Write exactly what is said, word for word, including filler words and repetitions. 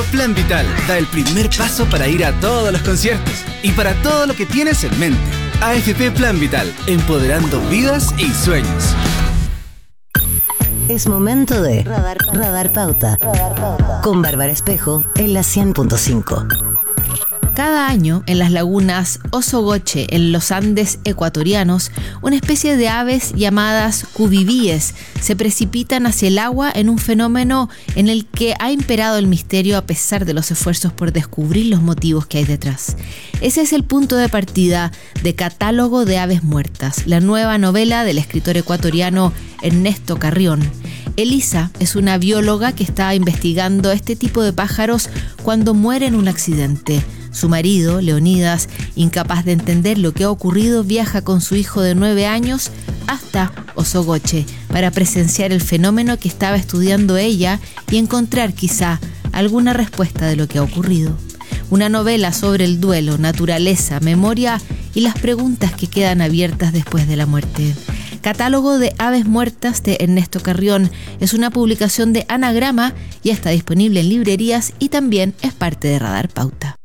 Plan Vital da el primer paso para ir a todos los conciertos y para todo lo que tienes en mente. A F P Plan Vital, empoderando vidas y sueños. Es momento de Radar, Radar Pauta, Radar Pauta, con Bárbara Espejo en la cien punto cinco. Cada año, en las lagunas Osogoche, en los Andes ecuatorianos, una especie de aves llamadas cubivíes se precipitan hacia el agua en un fenómeno en el que ha imperado el misterio a pesar de los esfuerzos por descubrir los motivos que hay detrás. Ese es el punto de partida de Catálogo de Aves Muertas, la nueva novela del escritor ecuatoriano Ernesto Carrión. Elisa es una bióloga que está investigando este tipo de pájaros cuando muere en un accidente. Su marido, Leonidas, incapaz de entender lo que ha ocurrido, viaja con su hijo de nueve años hasta Osogoche para presenciar el fenómeno que estaba estudiando ella y encontrar quizá alguna respuesta de lo que ha ocurrido. Una novela sobre el duelo, naturaleza, memoria y las preguntas que quedan abiertas después de la muerte. Catálogo de Aves Muertas de Ernesto Carrión es una publicación de Anagrama y está disponible en librerías y también es parte de Radar Pauta.